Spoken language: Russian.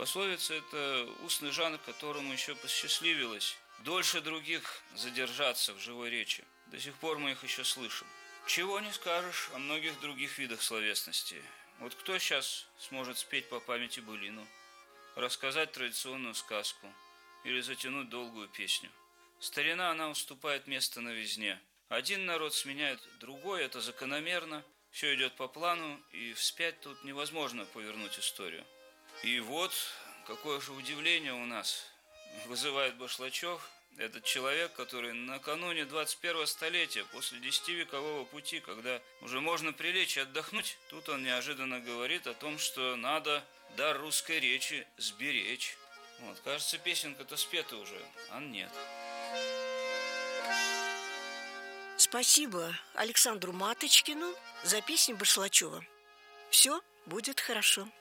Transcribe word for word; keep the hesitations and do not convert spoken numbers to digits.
Пословица – это устный жанр, которому еще посчастливилось дольше других задержаться в живой речи. До сих пор мы их еще слышим. Чего не скажешь о многих других видах словесности. Вот кто сейчас сможет спеть по памяти былину, рассказать традиционную сказку или затянуть долгую песню? Старина, она уступает место новизне. Один народ сменяет другой, это закономерно, все идет по плану, и вспять тут невозможно повернуть историю. И вот, какое же удивление у нас вызывает Башлачев, этот человек, который накануне двадцать первого столетия, после десятивекового пути, когда уже можно прилечь и отдохнуть, тут он неожиданно говорит о том, что надо дар русской речи сберечь. Вот, кажется, песенка-то спета уже, а нет. Спасибо Александру Маточкину за песню Башлачева. Все будет хорошо.